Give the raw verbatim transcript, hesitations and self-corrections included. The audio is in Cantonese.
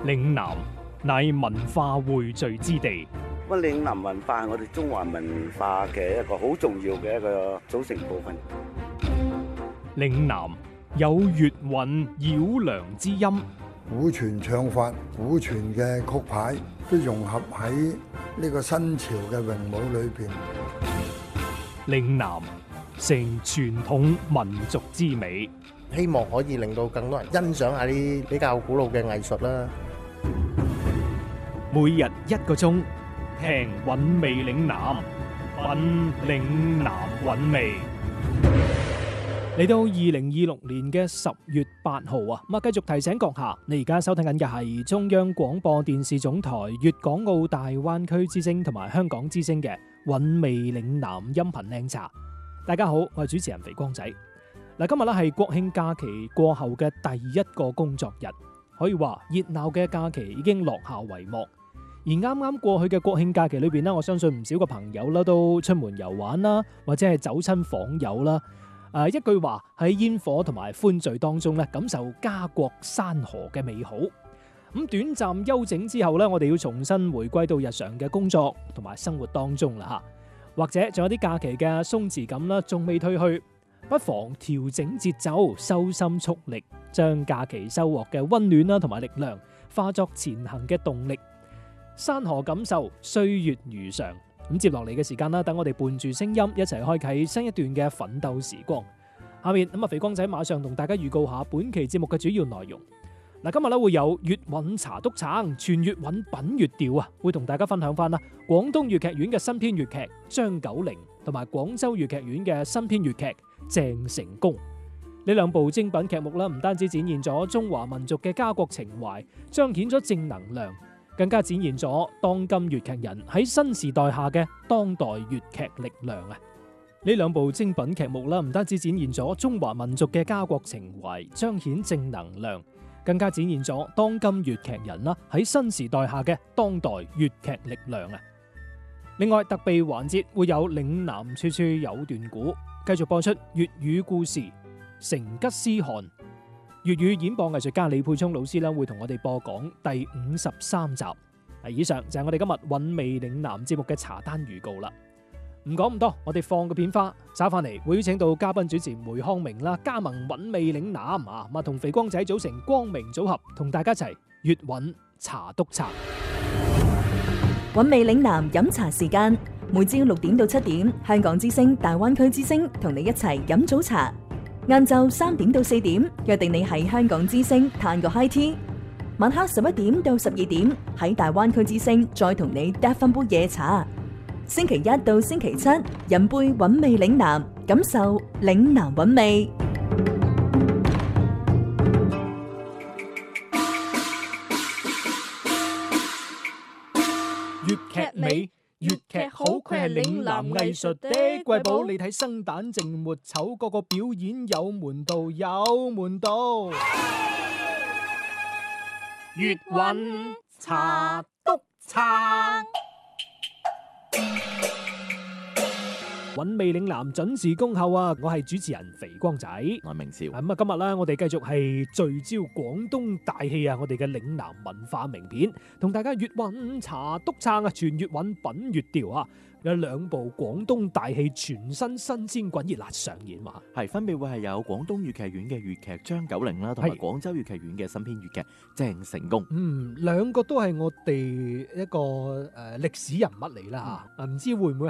嶺南乃文化匯聚之地。 咁嶺南文化係我哋中華文化嘅一個好重要嘅一個組成部分。 嶺南有粵韻繞梁之音， 古傳唱法、古傳嘅曲牌都融合喺呢個新潮嘅詠舞裏邊。 嶺南成傳統民族之美， 希望可以令到更多人欣賞下啲比較古老嘅藝術啦。 每日一個鐘，聽韻味嶺南，品嶺南韻味。嚟到二零二六年嘅十月八號啊，咁啊繼續提醒閣下，你而家收聽緊嘅係中央廣播電視總台粵港澳大灣區之聲同埋香港之聲嘅韻味嶺南音頻靚茶。大家好，我係主持人肥光仔。嗱，今日咧係國慶假期過後嘅第一個工作日，可以話熱鬧嘅假期已經落下帷幕。而啱啱過去嘅國慶假期裏邊咧，我相信唔少嘅朋友啦都出門遊玩啦，或者係走親訪友啦。誒，一句話喺煙火同埋歡聚當中咧，感受家國山河嘅美好。咁短暫休整之後咧，我哋要重新回歸到日常嘅工作同埋生活當中啦吓。或者仲有啲假期嘅鬆弛感啦，仲未退去，不妨調整節奏，收心蓄力，將假期收穫嘅溫暖啦同埋力量化作前行嘅動力。山河感受，歲月如常。咁接落嚟嘅時間啦，等我哋伴住聲音一齊開啟新一段嘅奮鬥時光。下面咁啊，肥光仔馬上同大家預告下本期節目嘅主要內容。嗱，今日咧會有粵韻茶篤撐，全粵韻品粵調啊，會同大家分享翻啦廣東粵劇院嘅新編粵劇張九齡同埋廣州粵劇院嘅新編粵劇鄭成功。呢兩部精品劇目啦，唔單止展現咗中華民族嘅家國情懷，彰顯咗正能量，更加展現咗當今粵劇人喺新時代下嘅當代粵劇力量啊！呢兩部精品劇目啦，唔單止展現咗中華民族嘅家國情懷，彰顯正能量，更加展現咗當今粵劇人啦喺新時代下嘅當代粵劇力量啊！另外特備環節會有嶺南處處有段古，繼續播出粵語故事《成吉思汗》。粵語演播藝術家李沛聰老師啦，會同我哋播講第五十三集。以上就係我哋今日韻味嶺南節目嘅茶單預告啦。唔講咁多，我哋放個片花，找翻嚟會邀請到嘉賓主持梅康明啦，加盟韻味嶺南啊，咁啊同肥光仔組成光明組合，同大家一齊粵韻茶篤撐。 韻味嶺南飲茶時間，每朝六點到七點，香港之聲、大灣區之聲同你一齊飲早茶。晏晝三點到四點，約定你喺香港之聲嘆個 high tea。晚黑十一點到十二點，喺大灣區之聲再同你嗒翻杯夜茶。星期一到星期七，飲杯韻味嶺南，感受嶺南韻味。 粵劇美，粵劇好，佢係嶺南藝術的瑰寶。你睇生旦淨末丑，個個表演有門道，有門道。粵韻茶篤撐，韻味嶺南準時恭候啊！我係主持人肥光仔， 我係明少。 咁啊，今日咧我哋繼續係聚焦廣東大戲啊！我哋嘅嶺南文化名片，同大家粵韻茶篤撐啊，全粵韻品粵調啊！有兩部廣東大戲全新新鮮滾熱辣上演嘛， 係分別會係有廣東粵劇院嘅粵劇張九齡啦，同埋廣州粵劇院嘅新編粵劇鄭成功。 嗯，兩個都係我哋一個誒歷史人物嚟啦嚇，唔知會唔會